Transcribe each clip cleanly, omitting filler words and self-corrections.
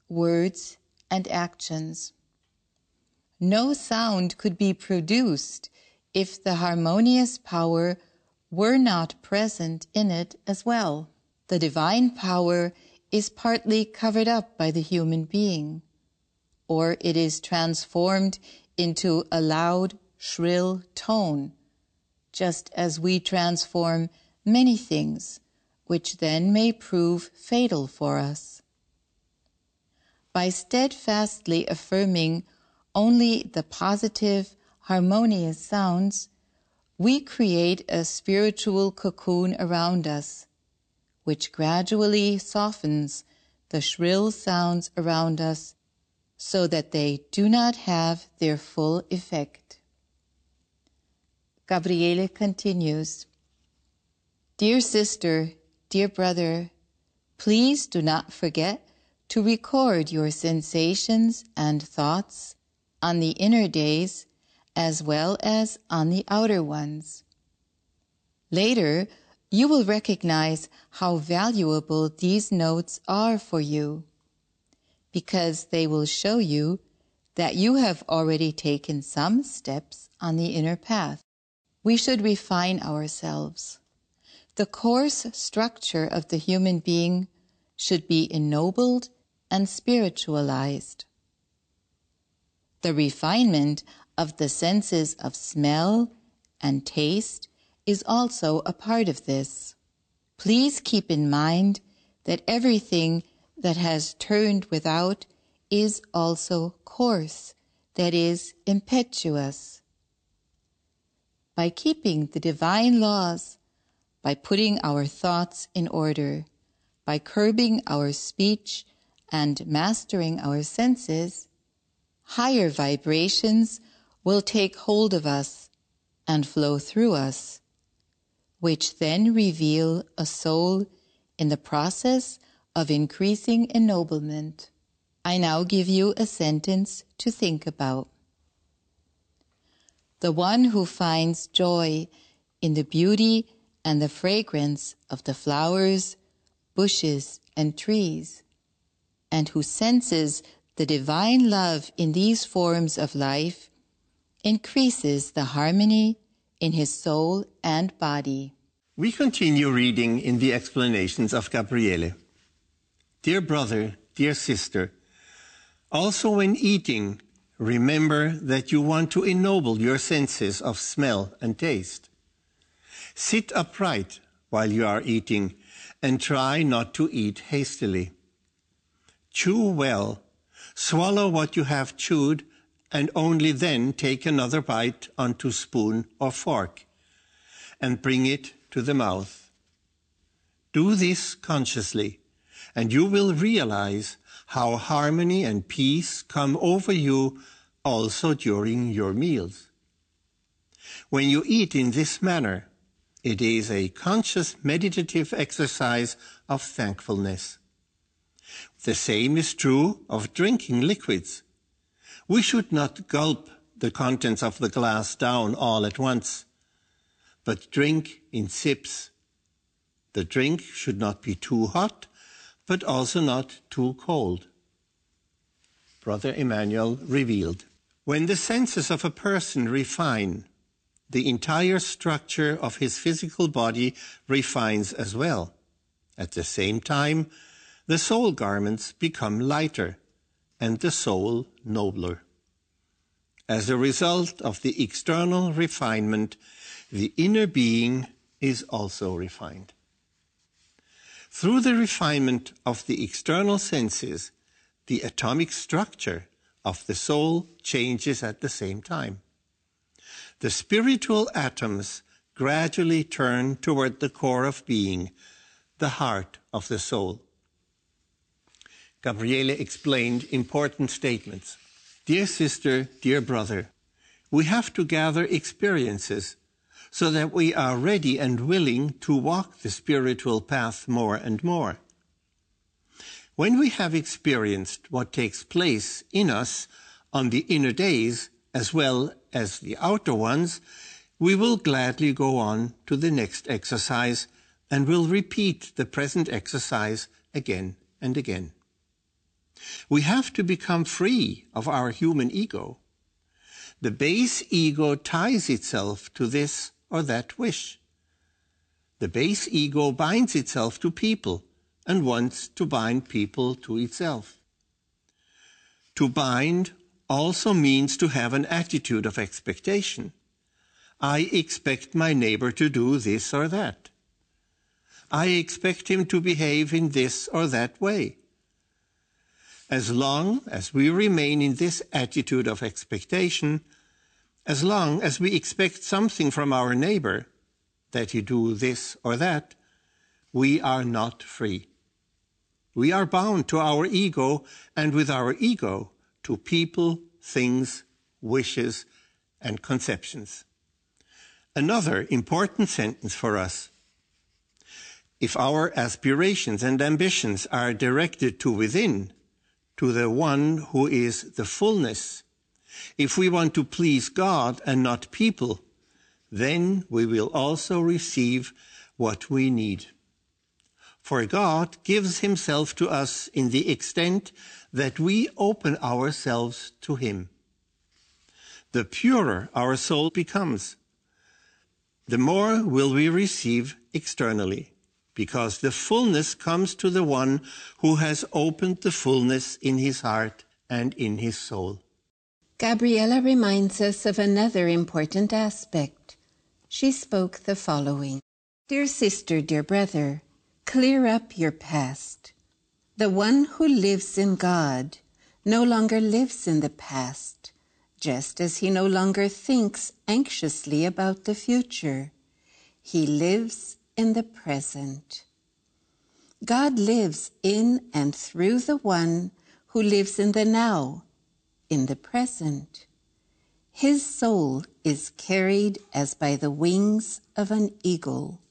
words, and actions. No sound could be produced if the harmonious power were not present in it as well. The divine power is partly covered up by the human being, or it is transformed into a loud, shrill tone, just as we transform many things, which then may prove fatal for us. By steadfastly affirming only the positive, harmonious sounds, we create a spiritual cocoon around us, which gradually softens the shrill sounds around us so that they do not have their full effect. Gabriele continues, Dear sister, dear brother, please do not forget to record your sensations and thoughts on the inner days as well as on the outer ones. Later, you will recognize how valuable these notes are for you, because they will show you that you have already taken some steps on the inner path. We should refine ourselves. The coarse structure of the human being should be ennobled and spiritualized. The refinement of the senses of smell and taste is also a part of this. Please keep in mind that everything that has turned without is also coarse, that is, impetuous. By keeping the divine laws, by putting our thoughts in order, by curbing our speech and mastering our senses, higher vibrations will take hold of us and flow through us, which then reveal a soul in the process of increasing ennoblement. I now give you a sentence to think about. The one who finds joy in the beauty and the fragrance of the flowers, bushes, and trees, and who senses the divine love in these forms of life, increases the harmony in his soul and body. We continue reading in the explanations of Gabriele. Dear brother, dear sister, also when eating, remember that you want to ennoble your senses of smell and taste. Sit upright while you are eating and try not to eat hastily. Chew well, swallow what you have chewed, and only then take another bite onto spoon or fork and bring it to the mouth. Do this consciously, and you will realize how harmony and peace come over you also during your meals. When you eat in this manner, it is a conscious meditative exercise of thankfulness. The same is true of drinking liquids. We should not gulp the contents of the glass down all at once, but drink in sips. The drink should not be too hot, but also not too cold. Brother Emmanuel revealed, when the senses of a person refine, the entire structure of his physical body refines as well. At the same time, the soul garments become lighter and the soul nobler. As a result of the external refinement, the inner being is also refined. Through the refinement of the external senses, the atomic structure of the soul changes at the same time. The spiritual atoms gradually turn toward the core of being, the heart of the soul. Gabriele explained important statements. Dear sister, dear brother, we have to gather experiences so that we are ready and willing to walk the spiritual path more and more. When we have experienced what takes place in us on the inner days as well as the outer ones, we will gladly go on to the next exercise and will repeat the present exercise again and again. We have to become free of our human ego. The base ego ties itself to this or that wish. The base ego binds itself to people and wants to bind people to itself. To bind also means to have an attitude of expectation. I expect my neighbor to do this or that. I expect him to behave in this or that way. As long as we remain in this attitude of expectation, as long as we expect something from our neighbor, that he do this or that, we are not free. We are bound to our ego, and with our ego, to people, things, wishes, and conceptions. Another important sentence for us: if our aspirations and ambitions are directed to within, to the one who is the fullness, if we want to please God and not people, then we will also receive what we need. For God gives himself to us in the extent that we open ourselves to him. The purer our soul becomes, the more will we receive externally, because the fullness comes to the one who has opened the fullness in his heart and in his soul. Gabriela reminds us of another important aspect. She spoke the following: Dear sister, dear brother, clear up your past. The one who lives in God no longer lives in the past, just as he no longer thinks anxiously about the future. He lives in the present. God lives in and through the one who lives in the now, in the present. His soul is carried as by the wings of an eagle.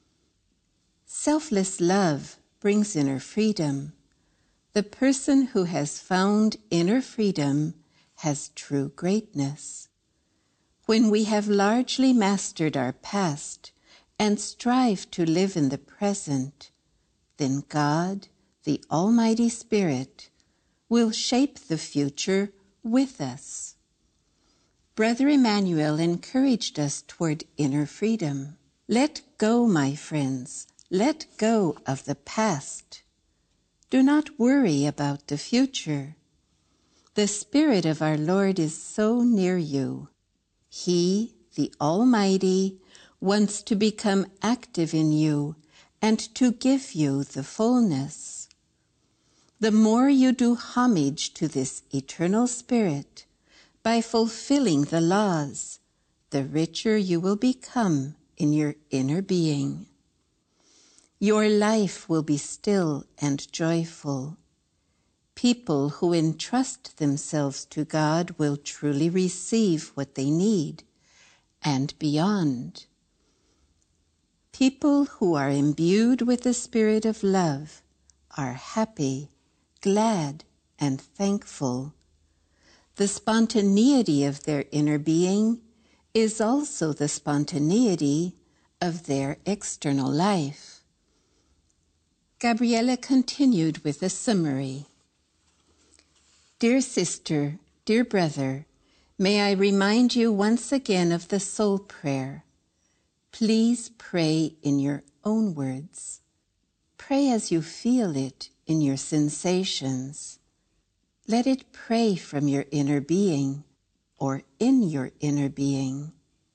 Selfless love brings inner freedom. The person who has found inner freedom has true greatness. When we have largely mastered our past and strive to live in the present, then God, the Almighty Spirit, will shape the future with us. Brother Emmanuel encouraged us toward inner freedom. Let go, my friends, let go of the past. Do not worry about the future. The Spirit of our Lord is so near you. He, the Almighty, wants to become active in you and to give you the fullness. The more you do homage to this eternal Spirit by fulfilling the laws, the richer you will become in your inner being. Your life will be still and joyful. People who entrust themselves to God will truly receive what they need and beyond. People who are imbued with the spirit of love are happy, glad, and thankful. The spontaneity of their inner being is also the spontaneity of their external life. Gabriela continued with a summary. Dear sister, dear brother, may I remind you once again of the soul prayer. Please pray in your own words. Pray as you feel it in your sensations. Let it pray from your inner being or in your inner being.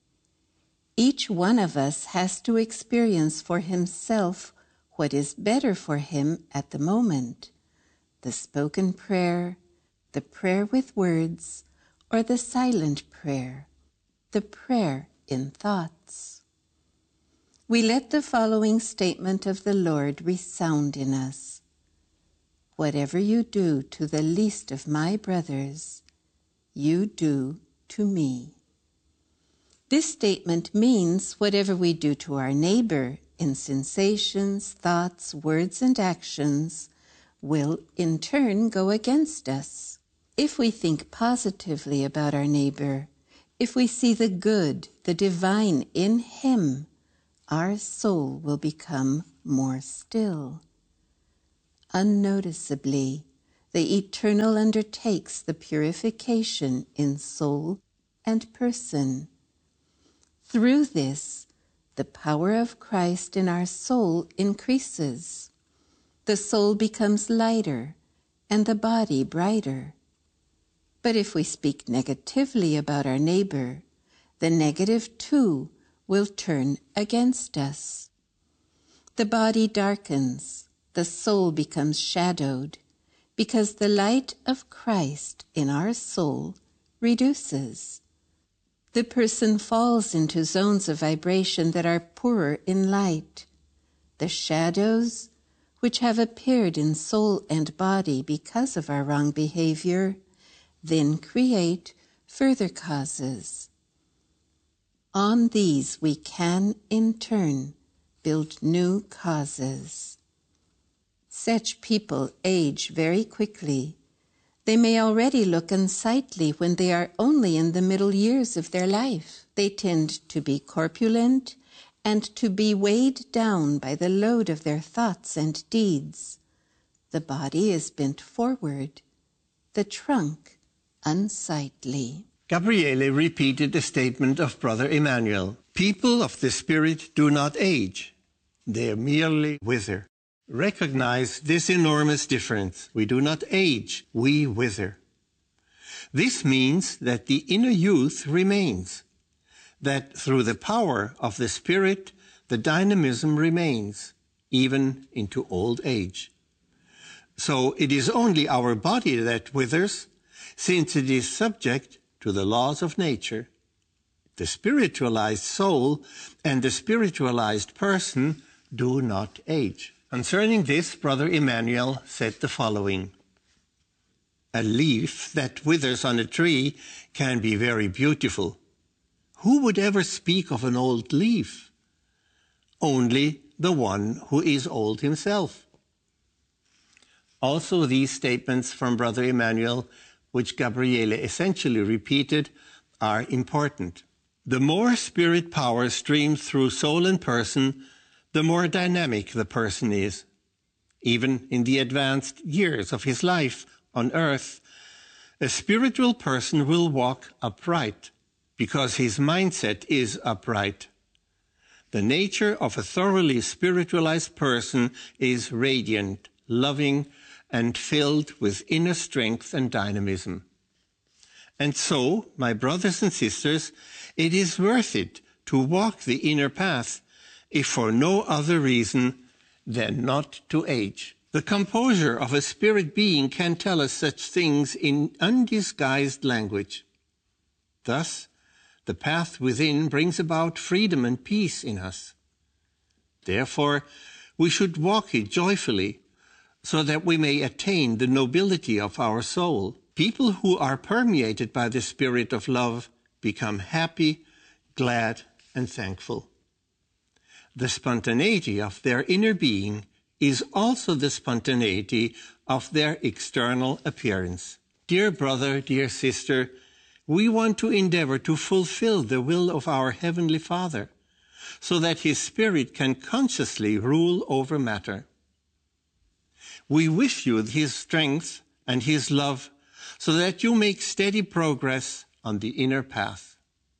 Each one of us has to experience for himself what is better for him at the moment, the spoken prayer, the prayer with words, or the silent prayer, the prayer in thoughts. We let the following statement of the Lord resound in us. Whatever you do to the least of my brothers, you do to me. This statement means whatever we do to our neighbor in sensations, thoughts, words, and actions will in turn go against us. If we think positively about our neighbor, if we see the good, the divine in him, our soul will become more still. Unnoticeably, the Eternal undertakes the purification in soul and person. Through this, the power of Christ in our soul increases. The soul becomes lighter and the body brighter. But if we speak negatively about our neighbor, the negative too will turn against us. The body darkens, the soul becomes shadowed, because the light of Christ in our soul reduces. The person falls into zones of vibration that are poorer in light. The shadows, which have appeared in soul and body because of our wrong behavior, then create further causes. On these we can, in turn, build new causes. Such people age very quickly. They may already look unsightly when they are only in the middle years of their life. They tend to be corpulent and to be weighed down by the load of their thoughts and deeds. The body is bent forward, the trunk unsightly. Gabriele repeated the statement of Brother Emmanuel. People of the Spirit do not age. They merely wither. Recognize this enormous difference. We do not age, we wither. This means that the inner youth remains, that through the power of the Spirit, the dynamism remains, even into old age. So it is only our body that withers, since it is subject to the laws of nature. The spiritualized soul and the spiritualized person do not age. Concerning this, Brother Emmanuel said the following: a leaf that withers on a tree can be very beautiful. Who would ever speak of an old leaf? Only the one who is old himself. Also, these statements from Brother Emmanuel, which Gabriele essentially repeated, are important. The more spirit power streams through soul and person, the more dynamic the person is. Even in the advanced years of his life on earth, a spiritual person will walk upright because his mindset is upright. The nature of a thoroughly spiritualized person is radiant, loving, and filled with inner strength and dynamism. And so, my brothers and sisters, it is worth it to walk the inner path, if for no other reason than not to age. The composure of a spirit being can tell us such things in undisguised language. Thus, the path within brings about freedom and peace in us. Therefore, we should walk it joyfully, so that we may attain the nobility of our soul. People who are permeated by the spirit of love become happy, glad, and thankful. The spontaneity of their inner being is also the spontaneity of their external appearance. Dear brother, dear sister, we want to endeavor to fulfill the will of our Heavenly Father, so that His Spirit can consciously rule over matter. We wish you His strength and His love, so that you make steady progress on the inner path.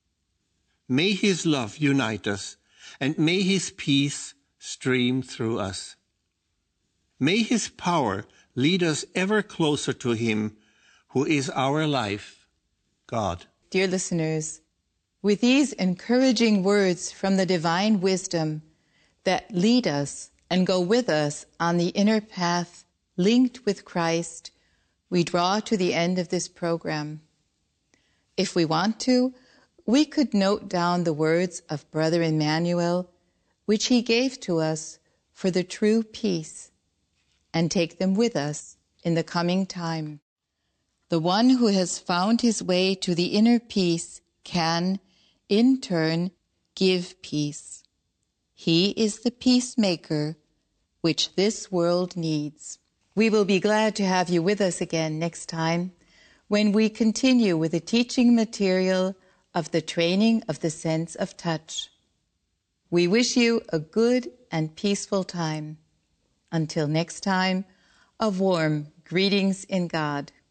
May His love unite us, and may His peace stream through us. May His power lead us ever closer to Him, who is our life, God. Dear listeners, with these encouraging words from the divine wisdom that lead us and go with us on the inner path linked with Christ, we draw to the end of this program. If we want to, we could note down the words of Brother Emmanuel, which he gave to us for the true peace, and take them with us in the coming time. The one who has found his way to the inner peace can, in turn, give peace. He is the peacemaker which this world needs. We will be glad to have you with us again next time when we continue with the teaching material of the training of the sense of touch. We wish you a good and peaceful time. Until next time, a warm Greetings in God.